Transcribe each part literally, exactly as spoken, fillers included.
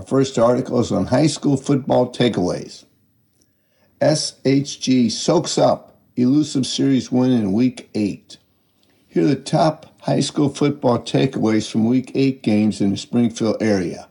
first article is on high school football takeaways. S H G soaks up elusive series win in week eight. Here are the top high school football takeaways from week eight games in the Springfield area.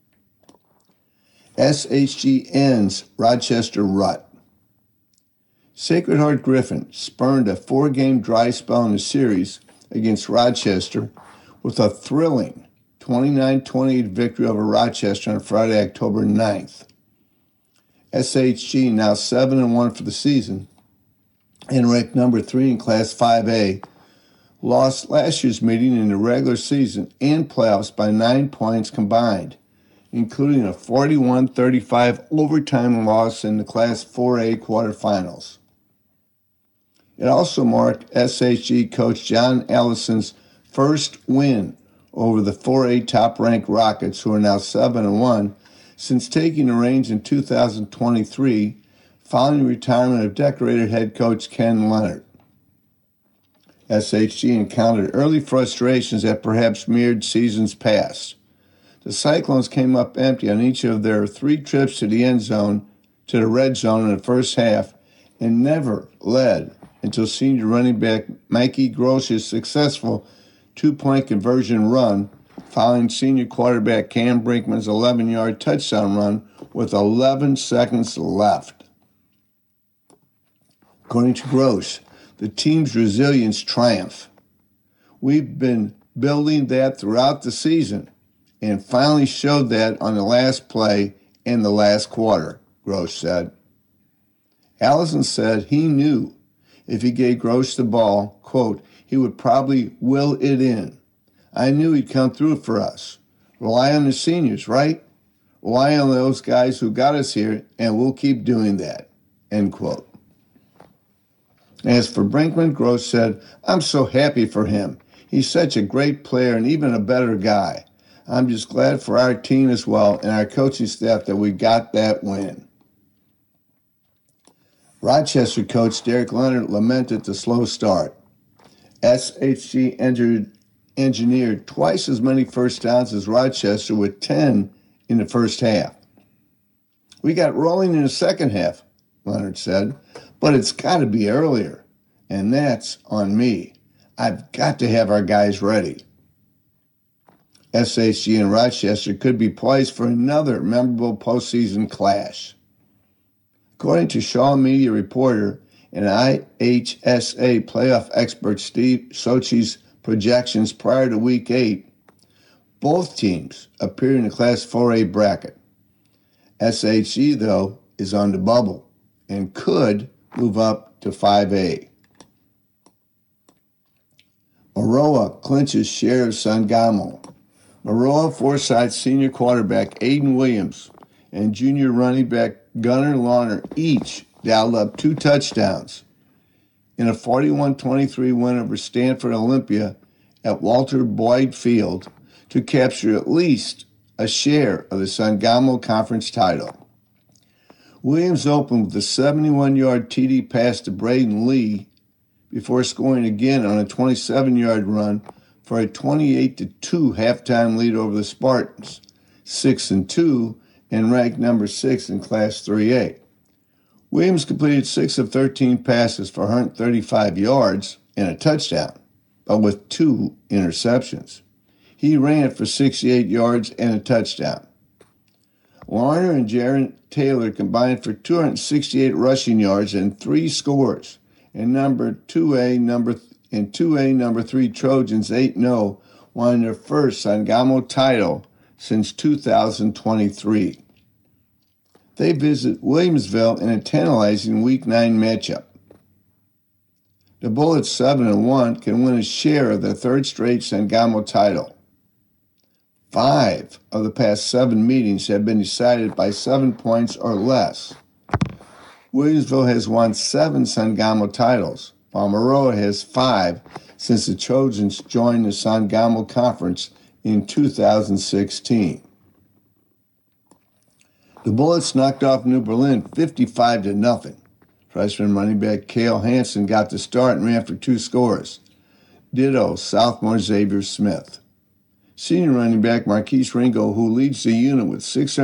S H G ends Rochester rut. Sacred Heart Griffin spurned a four-game dry spell in the series against Rochester with a thrilling twenty-nine twenty-eight victory over Rochester on Friday, October ninth. S H G, now seven and one for the season and ranked number three in Class five A, lost last year's meeting in the regular season and playoffs by nine points combined, including a forty-one thirty-five overtime loss in the Class four A quarterfinals. It also marked S H G coach John Allison's first win over the four A top-ranked Rockets, who are now seven and one, since taking the reins in two thousand twenty-three, following the retirement of decorated head coach Ken Leonard. S H G encountered early frustrations that perhaps mirrored seasons past. The Cyclones came up empty on each of their three trips to the end zone, to the red zone in the first half, and never led until senior running back Mikey Gross's successful two-point conversion run, following senior quarterback Cam Brinkman's eleven-yard touchdown run with eleven seconds left. According to Gross, the team's resilience triumphed. We've been building that throughout the season and finally showed that on the last play in the last quarter, Gross said. Allison said he knew if he gave Gross the ball, quote, he would probably will it in. I knew he'd come through for us. Rely on the seniors, right? Rely on those guys who got us here, and we'll keep doing that, end quote. As for Brinkman, Gross said, I'm so happy for him. He's such a great player and even a better guy. I'm just glad for our team as well and our coaching staff that we got that win. Rochester coach Derek Leonard lamented the slow start. S H G entered, engineered twice as many first downs as Rochester with ten in the first half. We got rolling in the second half, Leonard said, but it's got to be earlier, and that's on me. I've got to have our guys ready. S H G and Rochester could be poised for another memorable postseason clash. According to Shaw Media reporter and I H S A playoff expert Steve Sochi's projections prior to Week eight, both teams appear in the Class four A bracket. S H G, though, is on the bubble and could move up to five A. Maroa clinches share of Sangamo. Maroa Forsyth senior quarterback Aiden Williams and junior running back Gunnar Launer each dialed up two touchdowns in a forty-one twenty-three win over Stanford Olympia at Walter Boyd Field to capture at least a share of the Sangamo Conference title. Williams opened with a seventy-one-yard T D pass to Braden Lee before scoring again on a twenty-seven-yard run for a twenty-eight to two halftime lead over the Spartans, six and two, and ranked number six in Class three A. Williams completed six of thirteen passes for one hundred thirty-five yards and a touchdown, but with two interceptions. He ran for sixty-eight yards and a touchdown. Larner and Jaron Taylor combined for two hundred sixty-eight rushing yards and three scores, and number two A number and two A number three Trojans eight and oh won their first Sangamo title since two thousand twenty-three. They visit Williamsville in a tantalizing Week nine matchup. The Bullets seven and one can win a share of their third straight Sangamo title. Five of the past seven meetings have been decided by seven points or less. Williamsville has won seven Sangamo titles, while Maroa has five since the Trojans joined the Sangamo Conference in two thousand sixteen. The Bullets knocked off New Berlin fifty-five to nothing. Freshman running back Cale Hansen got the start and ran for two scores. Ditto sophomore Xavier Smith. Senior running back Marquise Ringo, who leads the unit with six